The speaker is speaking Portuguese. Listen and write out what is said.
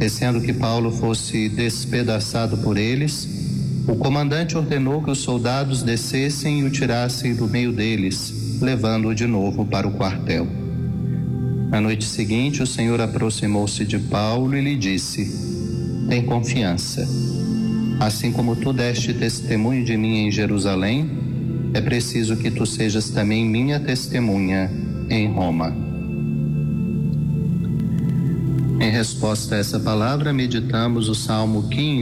Receando que Paulo fosse despedaçado por eles, o comandante ordenou que os soldados descessem e o tirassem do meio deles, levando-o de novo para o quartel. Na noite seguinte, o Senhor aproximou-se de Paulo e lhe disse: tem confiança. Assim como tu deste testemunho de mim em Jerusalém, é preciso que tu sejas também minha testemunha em Roma. Em resposta a essa palavra, meditamos o Salmo 15.